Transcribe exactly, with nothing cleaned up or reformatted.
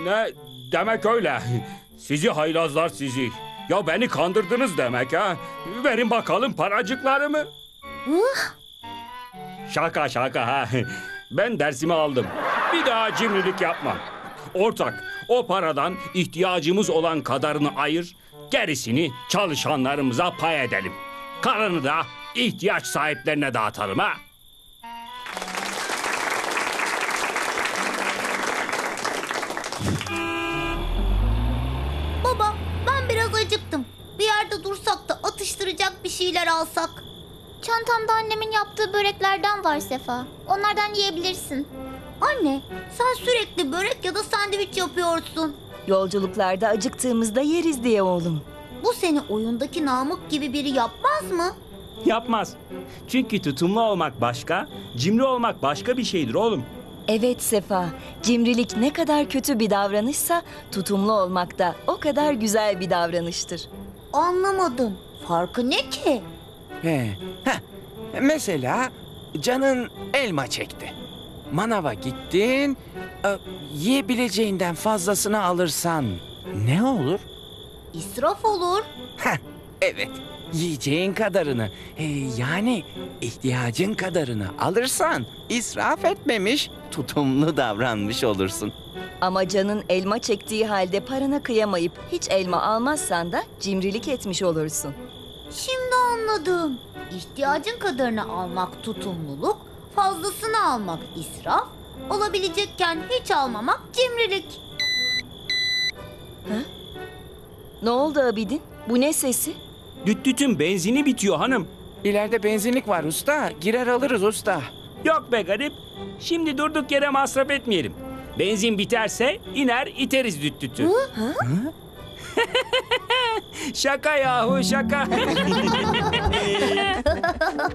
Ne demek öyle? Sizi haylazlar sizi. Ya beni kandırdınız demek ha? Verin bakalım paracıklarımı. Şaka şaka ha. Ben dersimi aldım. Bir daha cimrilik yapmam. Ortak, o paradan ihtiyacımız olan kadarını ayır, gerisini çalışanlarımıza pay edelim. Kalanı da ihtiyaç sahiplerine dağıtalım ha. Baba, ben biraz acıktım. Bir yerde dursak da atıştıracak bir şeyler alsak. Çantamda annemin yaptığı böreklerden var Sefa. Onlardan yiyebilirsin. Anne, sen sürekli börek ya da sandviç yapıyorsun. Yolculuklarda acıktığımızda yeriz diye oğlum. Bu seni oyundaki Namık gibi biri yapmaz mı? Yapmaz. Çünkü tutumlu olmak başka, cimri olmak başka bir şeydir oğlum. Evet Sefa, cimrilik ne kadar kötü bir davranışsa tutumlu olmak da o kadar güzel bir davranıştır. Anlamadım. Farkı ne ki? He. Heh. Mesela canın elma çekti. Manava gittin, e, yiyebileceğinden fazlasını alırsan ne olur? İsraf olur. Heh, evet, yiyeceğin kadarını, e, yani ihtiyacın kadarını alırsan israf etmemiş, tutumlu davranmış olursun. Ama canın elma çektiği halde parana kıyamayıp hiç elma almazsan da cimrilik etmiş olursun. Şimdi anladım. İhtiyacın kadarını almak tutumluluk, fazlasını almak israf, olabilecekken hiç almamak cimrilik. Ne oldu Abidin? Bu ne sesi? Düt dütün benzini bitiyor hanım. İleride benzinlik var usta, girer alırız usta. Yok be garip. Şimdi durduk yere masraf etmeyelim. Benzin biterse iner iteriz düt dütü. Şaka yahu şaka.